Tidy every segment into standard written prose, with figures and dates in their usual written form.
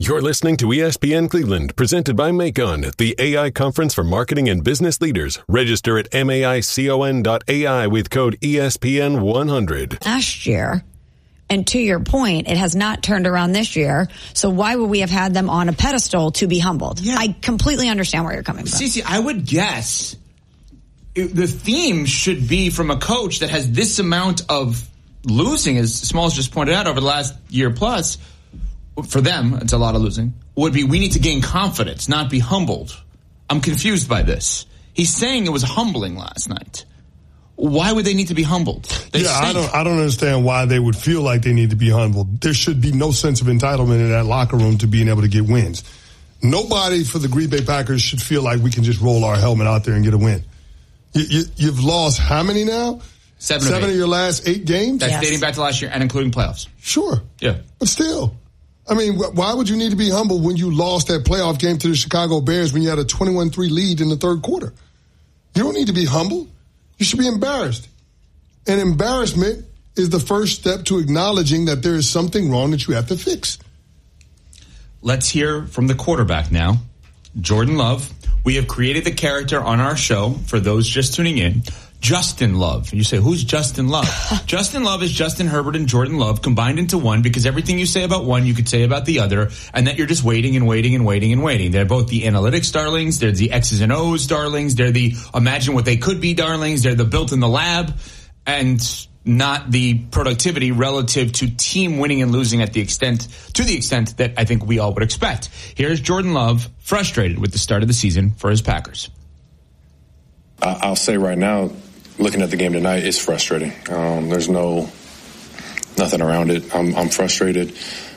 You're listening to ESPN Cleveland, presented by Macon, the AI conference for marketing and business leaders. Register at maicon.ai with code ESPN100. Last year, and to your point, it has not turned around this year. So why would we have had them on a pedestal to be humbled? Yeah. I completely understand where you're coming from. Cece, I would guess the theme should be from a coach that has this amount of losing, as Smalls just pointed out, over the last year plus. For them, it's a lot of losing, would be we need to gain confidence, not be humbled. I'm confused by this. He's saying it was humbling last night. Why would they need to be humbled? I don't understand why they would feel like they need to be humbled. There should be no sense of entitlement in that locker room to being able to get wins. Nobody for the Green Bay Packers should feel like we can just roll our helmet out there and get a win. You've lost how many now? Seven of your last 8 games? That's dating back to last year and including playoffs. Sure. Yeah. But still. I mean, why would you need to be humble when you lost that playoff game to the Chicago Bears when you had a 21-3 lead in the third quarter? You don't need to be humble. You should be embarrassed. And embarrassment is the first step to acknowledging that there is something wrong that you have to fix. Let's hear from the quarterback now, Jordan Love. We have created the character on our show, for those just tuning in, Justin Love. You say, who's Justin Love? Justin Love is Justin Herbert and Jordan Love combined into one, because everything you say about one, you could say about the other, and that you're just waiting and waiting and waiting and waiting. They're both the analytics darlings. They're the X's and O's darlings. They're the imagine what they could be darlings. They're the built in the lab, and not the productivity relative to team winning and losing to the extent that I think we all would expect. Here's Jordan Love, frustrated with the start of the season for his Packers. I'll say right now, looking at the game tonight, it's frustrating. There's nothing around it. I'm frustrated.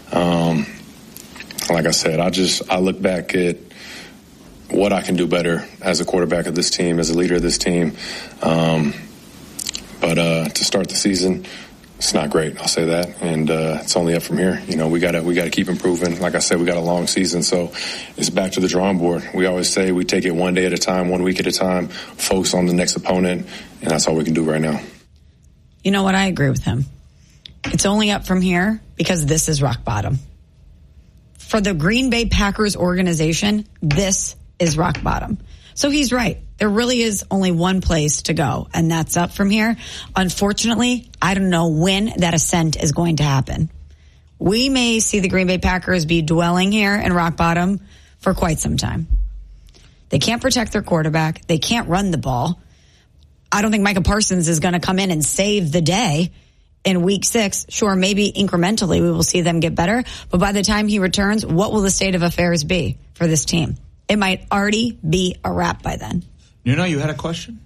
Like I said, I look back at what I can do better as a quarterback of this team, as a leader of this team. But to start the season, it's not great. I'll say that, and it's only up from here. You know, we gotta keep improving. Like I said, we got a long season, so it's back to the drawing board. We always say we take it one day at a time, 1 week at a time, focus on the next opponent, and that's all we can do right now. You know what? I agree with him. It's only up from here because this is rock bottom. For the Green Bay Packers organization, this is rock bottom. So he's right. There really is only one place to go, and that's up from here. Unfortunately, I don't know when that ascent is going to happen. We may see the Green Bay Packers be dwelling here in rock bottom for quite some time. They can't protect their quarterback. They can't run the ball. I don't think Micah Parsons is going to come in and save the day in week 6. Sure, maybe incrementally we will see them get better, but by the time he returns, what will the state of affairs be for this team? It might already be a wrap by then. You know, you had a question?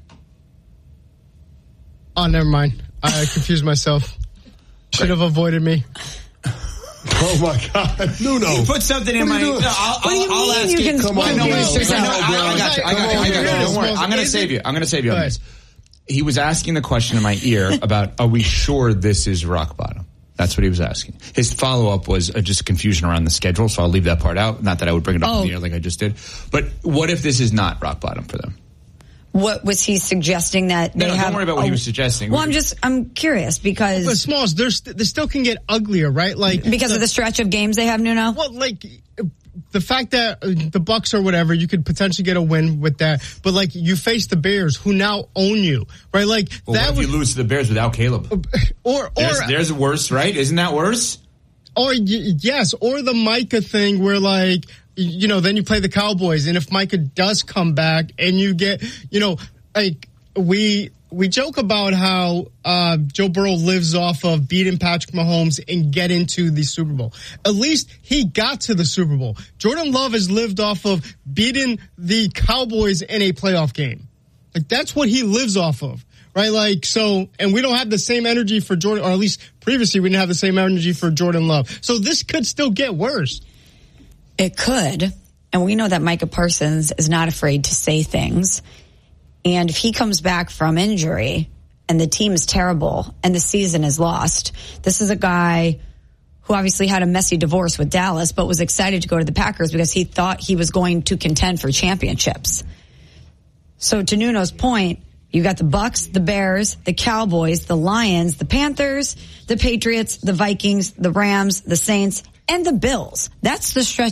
Oh, never mind. I confused myself. Should have avoided me. Oh, my God. Nuno. You put something in my... What do you mean you can explain yourself? I got you. Don't worry. I'm going to save you. I'm going to save you on this. He was asking the question in my ear about, are we sure this is rock bottom? That's what he was asking. His follow-up was just confusion around the schedule, so I'll leave that part out. Not that I would bring it up in the air like I just did. But what if this is not rock bottom for them? What was he suggesting that they have? Don't worry about what he was suggesting. Well, I'm curious because... But Smalls, they still can get uglier, right? Like because of the stretch of games they have, Nuno? Well, like... The fact that the Bucs or whatever, you could potentially get a win with that. But, like, you face the Bears, who now own you, right? Like, well, that what if you lose to the Bears without Caleb? There's worse, right? Isn't that worse? Yes, or the Micah thing where, like, you know, then you play the Cowboys, and if Micah does come back and you get, you know, like, we joke about how Joe Burrow lives off of beating Patrick Mahomes and get into the Super Bowl. At least he got to the Super Bowl. Jordan Love has lived off of beating the Cowboys in a playoff game. Like, that's what he lives off of, right? Like, so, and we don't have the same energy for Jordan, or at least previously we didn't have the same energy for Jordan Love. So this could still get worse. It could. And we know that Micah Parsons is not afraid to say things. And if he comes back from injury and the team is terrible and the season is lost, this is a guy who obviously had a messy divorce with Dallas, but was excited to go to the Packers because he thought he was going to contend for championships. So to Nuno's point, you got the Bucs, the Bears, the Cowboys, the Lions, the Panthers, the Patriots, the Vikings, the Rams, the Saints, and the Bills. That's the stretch